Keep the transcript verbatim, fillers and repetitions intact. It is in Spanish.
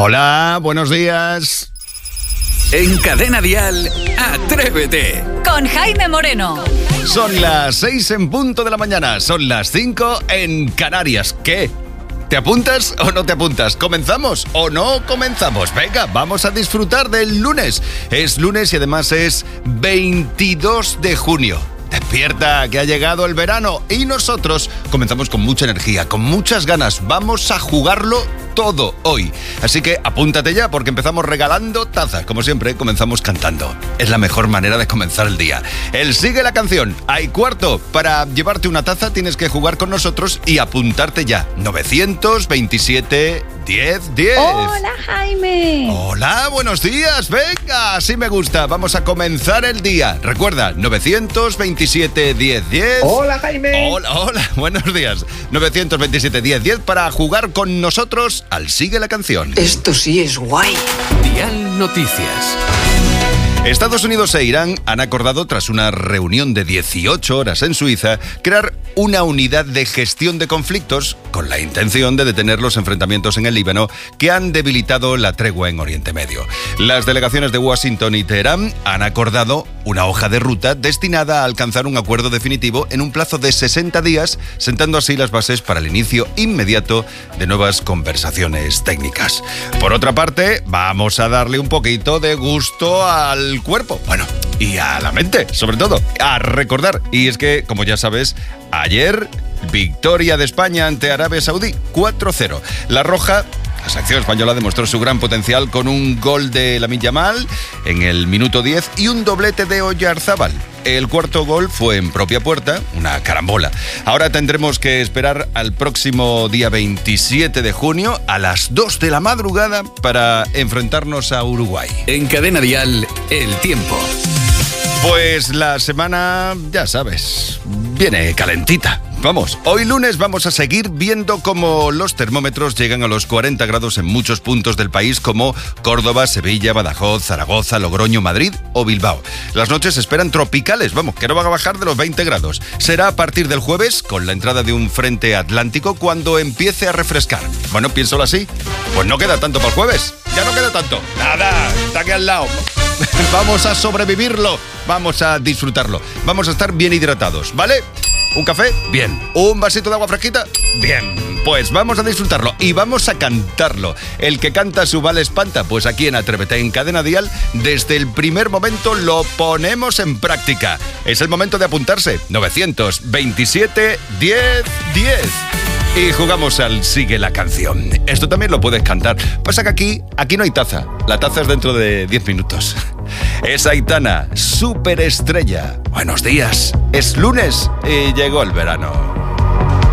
Hola, buenos días. En Cadena Dial, Atrévete. Con Jaime Moreno. Son las seis en punto de la mañana, son las cinco en Canarias. ¿Qué? ¿Te apuntas o no te apuntas? ¿Comenzamos o no comenzamos? Venga, vamos a disfrutar del lunes. Es lunes y además es veintidós de junio. Despierta, que ha llegado el verano y nosotros comenzamos con mucha energía, con muchas ganas. Vamos a jugarlo todo hoy. Así que apúntate ya porque empezamos regalando tazas. Como siempre, comenzamos cantando. Es la mejor manera de comenzar el día. El Sigue la Canción. Hay cuarto. Para llevarte una taza tienes que jugar con nosotros y apuntarte ya. novecientos veintisiete diez diez. Hola, Jaime. Hola, buenos días. Venga, así me gusta. Vamos a comenzar el día. Recuerda, novecientos veintisiete diez diez. Hola, Jaime. Hola, hola, buenos días. novecientos veintisiete diez diez para jugar con nosotros al Sigue la Canción. Esto sí es guay. Dial Noticias. Estados Unidos e Irán han acordado, tras una reunión de dieciocho horas en Suiza, crear una unidad de gestión de conflictos con la intención de detener los enfrentamientos en el Líbano que han debilitado la tregua en Oriente Medio. Las delegaciones de Washington y Teherán han acordado una hoja de ruta destinada a alcanzar un acuerdo definitivo en un plazo de sesenta días, sentando así las bases para el inicio inmediato de nuevas conversaciones técnicas. Por otra parte, vamos a darle un poquito de gusto al cuerpo, bueno, y a la mente, sobre todo, a recordar. Y es que, como ya sabes, ayer, victoria de España ante Arabia Saudí, cuatro cero. La Roja, la selección española, demostró su gran potencial con un gol de Lamine Yamal en el minuto diez y un doblete de Oyarzábal. El cuarto gol fue en propia puerta, una carambola. Ahora tendremos que esperar al próximo día veintisiete de junio a las dos de la madrugada para enfrentarnos a Uruguay. En Cadena Dial, el tiempo. Pues la semana, ya sabes, viene calentita. Vamos, hoy lunes vamos a seguir viendo cómo los termómetros llegan a los cuarenta grados en muchos puntos del país, como Córdoba, Sevilla, Badajoz, Zaragoza, Logroño, Madrid o Bilbao. Las noches se esperan tropicales, vamos, que no van a bajar de los veinte grados. Será a partir del jueves, con la entrada de un frente atlántico, cuando empiece a refrescar. Bueno, piénsalo así, pues no queda tanto para el jueves. Ya no queda tanto. Nada, está aquí al lado. Vamos a sobrevivirlo, vamos a disfrutarlo, vamos a estar bien hidratados, ¿vale? ¿Un café? Bien. ¿Un vasito de agua fresquita? Bien. Pues vamos a disfrutarlo y vamos a cantarlo. El que canta su vale espanta, pues aquí en Atrévete, en Cadena Dial, desde el primer momento lo ponemos en práctica. Es el momento de apuntarse. novecientos veintisiete diez diez. Y jugamos al Sigue la Canción. Esto también lo puedes cantar. Pasa que aquí, aquí no hay taza. La taza es dentro de diez minutos. Es Aitana, superestrella. Buenos días. Es lunes y llegó el verano.